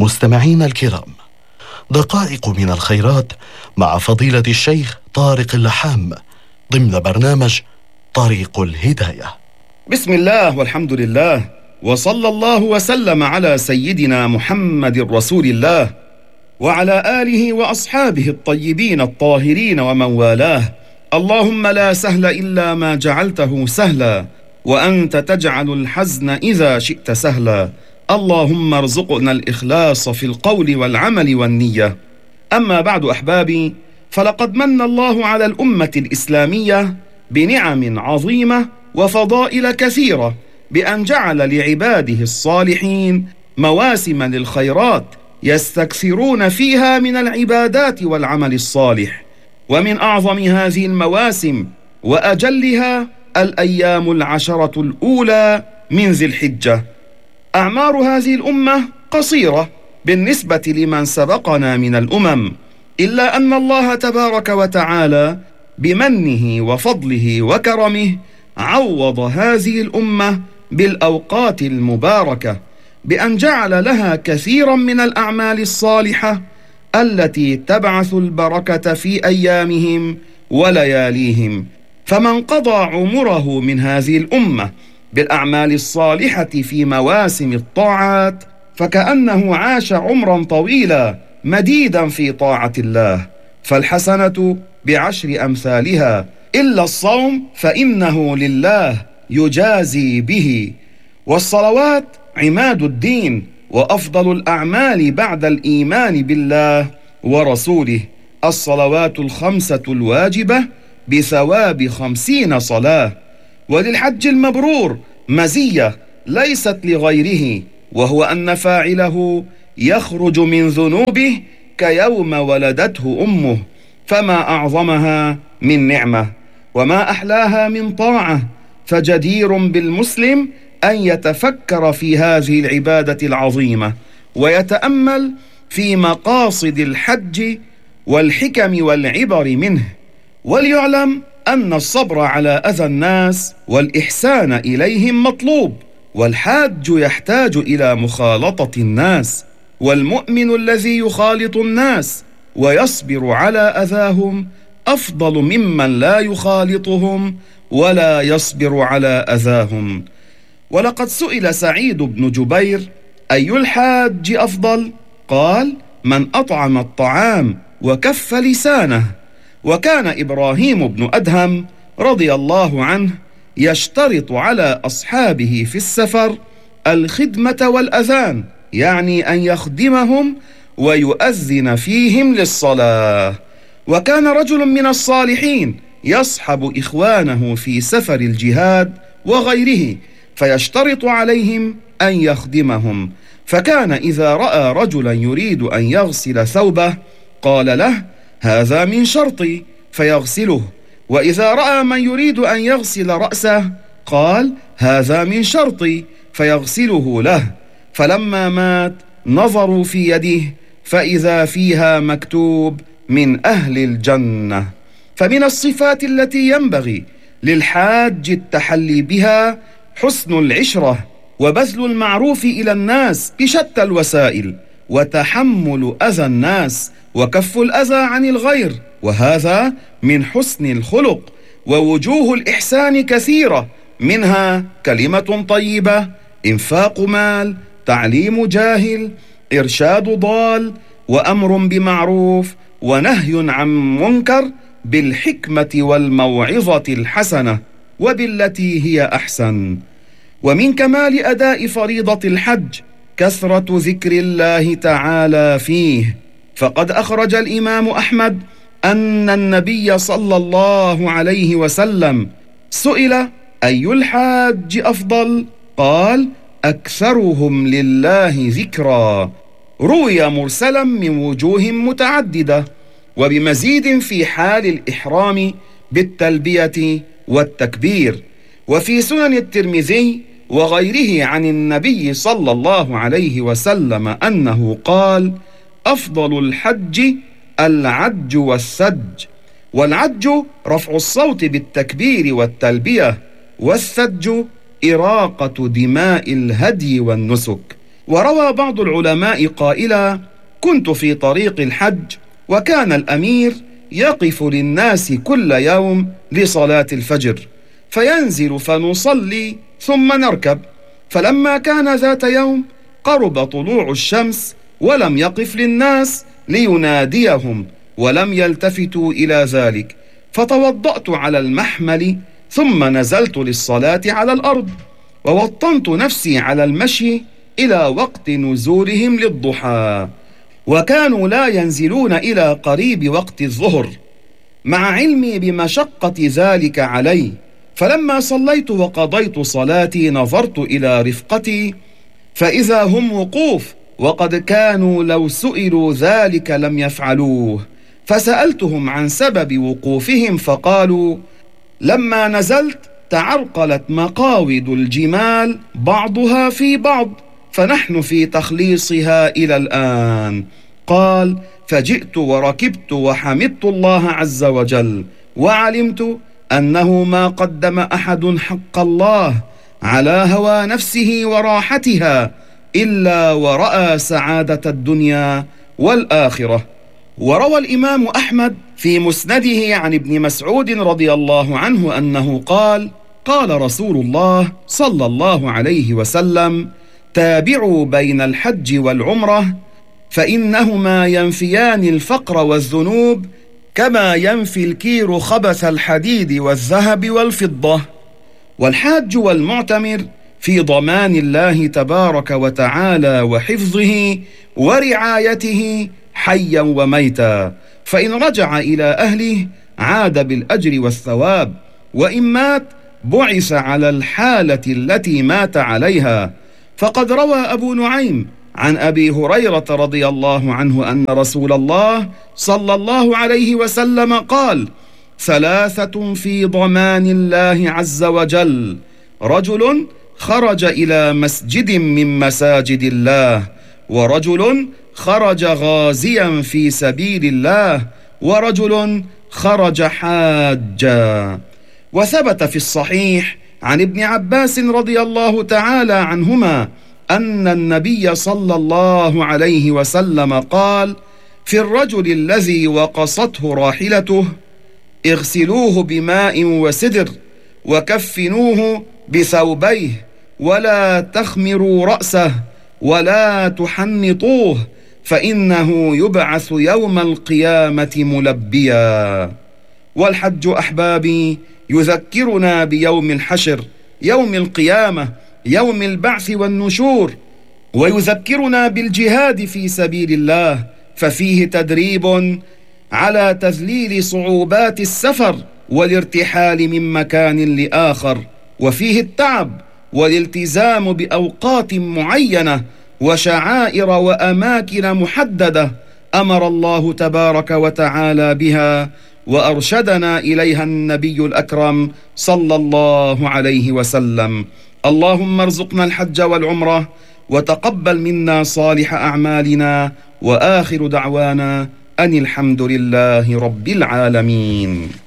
مستمعين الكرام، دقائق من الخيرات مع فضيلة الشيخ طارق اللحام ضمن برنامج طريق الهداية. بسم الله والحمد لله، وصلى الله وسلم على سيدنا محمد رسول الله وعلى آله وأصحابه الطيبين الطاهرين ومن والاه. اللهم لا سهل إلا ما جعلته سهلا، وأنت تجعل الحزن إذا شئت سهلا. اللهم ارزقنا الإخلاص في القول والعمل والنية. أما بعد أحبابي، فلقد من الله على الأمة الإسلامية بنعم عظيمة وفضائل كثيرة، بأن جعل لعباده الصالحين مواسم للخيرات يستكثرون فيها من العبادات والعمل الصالح. ومن أعظم هذه المواسم وأجلها الأيام العشرة الأولى من ذي الحجة. أعمار هذه الأمة قصيرة بالنسبة لمن سبقنا من الأمم، إلا أن الله تبارك وتعالى بمنه وفضله وكرمه عوض هذه الأمة بالأوقات المباركة، بأن جعل لها كثيرا من الأعمال الصالحة التي تبعث البركة في أيامهم ولياليهم. فمن قضى عمره من هذه الأمة بالأعمال الصالحة في مواسم الطاعات فكأنه عاش عمرا طويلا مديدا في طاعة الله، فالحسنة بعشر أمثالها، إلا الصوم فإنه لله يجازي به. والصلوات عماد الدين وأفضل الأعمال بعد الإيمان بالله ورسوله. الصلوات الخمسة الواجبة بثواب 50 صلاة. وللحج المبرور مزية ليست لغيره، وهو أن فاعله يخرج من ذنوبه كيوم ولدته أمه، فما أعظمها من نعمة وما أحلاها من طاعة. فجدير بالمسلم أن يتفكر في هذه العبادة العظيمة ويتأمل في مقاصد الحج والحكم والعبر منه، وليعلم أن الصبر على أذى الناس والإحسان إليهم مطلوب، والحاج يحتاج إلى مخالطة الناس، والمؤمن الذي يخالط الناس ويصبر على أذاهم أفضل ممن لا يخالطهم ولا يصبر على أذاهم. ولقد سئل سعيد بن جبير: أي الحاج أفضل؟ قال: من أطعم الطعام وكف لسانه. وكان إبراهيم بن أدهم رضي الله عنه يشترط على أصحابه في السفر الخدمة والأذان، يعني أن يخدمهم ويؤذن فيهم للصلاة. وكان رجل من الصالحين يصحب إخوانه في سفر الجهاد وغيره، فيشترط عليهم أن يخدمهم، فكان إذا رأى رجلا يريد أن يغسل ثوبه قال له: هذا من شرطي، فيغسله. وإذا رأى من يريد أن يغسل رأسه قال: هذا من شرطي، فيغسله له. فلما مات نظروا في يده فإذا فيها مكتوب: من أهل الجنة. فمن الصفات التي ينبغي للحاج التحلي بها حسن العشرة وبذل المعروف إلى الناس بشتى الوسائل، وتحمل أذى الناس وكف الأذى عن الغير، وهذا من حسن الخلق. ووجوه الإحسان كثيرة، منها كلمة طيبة، إنفاق مال، تعليم جاهل، إرشاد ضال، وأمر بمعروف، ونهي عن منكر، بالحكمة والموعظة الحسنة وبالتي هي أحسن. ومن كمال أداء فريضة الحج كثرة ذكر الله تعالى فيه، فقد أخرج الإمام أحمد أن النبي صلى الله عليه وسلم سئل: أي الحاج أفضل؟ قال: أكثرهم لله ذكرا. روي مرسلا من وجوه متعددة، وبمزيد في حال الإحرام بالتلبية والتكبير. وفي سنن الترمذي وغيره عن النبي صلى الله عليه وسلم أنه قال: أفضل الحج العج والثج. والعج رفع الصوت بالتكبير والتلبية، والثج إراقة دماء الهدي والنسك. وروى بعض العلماء قائلا: كنت في طريق الحج، وكان الأمير يقف للناس كل يوم لصلاة الفجر، فينزل فنصلي ثم نركب. فلما كان ذات يوم قرب طلوع الشمس ولم يقف للناس ليناديهم ولم يلتفتوا إلى ذلك، فتوضأت على المحمل ثم نزلت للصلاة على الأرض، ووطنت نفسي على المشي إلى وقت نزولهم للضحى، وكانوا لا ينزلون إلى قريب وقت الظهر، مع علمي بمشقة ذلك علي. فلما صليت وقضيت صلاتي نظرت إلى رفقتي فإذا هم وقوف، وقد كانوا لو سئلوا ذلك لم يفعلوه، فسألتهم عن سبب وقوفهم فقالوا: لما نزلت تعرقلت مقاود الجمال بعضها في بعض، فنحن في تخليصها إلى الآن. قال: فجئت وركبت وحمدت الله عز وجل، وعلمت أنه ما قدم أحد حق الله على هوى نفسه وراحتها إلا ورأى سعادة الدنيا والآخرة. وروى الإمام أحمد في مسنده عن ابن مسعود رضي الله عنه أنه قال: قال رسول الله صلى الله عليه وسلم: تابعوا بين الحج والعمرة، فإنهما ينفيان الفقر والذنوب كما ينفي الكير خبث الحديد والذهب والفضة. والحاج والمعتمر في ضمان الله تبارك وتعالى وحفظه ورعايته حيا وميتا، فإن رجع إلى أهله عاد بالأجر والثواب، وإن مات بعث على الحالة التي مات عليها. فقد روى أبو نعيم عن أبي هريرة رضي الله عنه أن رسول الله صلى الله عليه وسلم قال: ثلاثة في ضمان الله عز وجل: رجل خرج إلى مسجد من مساجد الله، ورجل خرج غازيا في سبيل الله، ورجل خرج حاجا. وثبت في الصحيح عن ابن عباس رضي الله تعالى عنهما أن النبي صلى الله عليه وسلم قال: في الرجل الذي وقصته راحلته اغسلوه بماء وسدر، وكفنوه بثوبيه، ولا تخمروا رأسه، ولا تحنطوه، فإنه يبعث يوم القيامة ملبيا. والحج أحبابي يذكرنا بيوم الحشر، يوم القيامة، يوم البعث والنشور، ويذكرنا بالجهاد في سبيل الله، ففيه تدريب على تذليل صعوبات السفر والارتحال من مكان لآخر، وفيه التعب والالتزام بأوقات معينة وشعائر وأماكن محددة أمر الله تبارك وتعالى بها وأرشدنا إليها النبي الأكرم صلى الله عليه وسلم. اللهم ارزقنا الحج والعمرة، وتقبل منا صالح أعمالنا، وآخر دعوانا أن الحمد لله رب العالمين.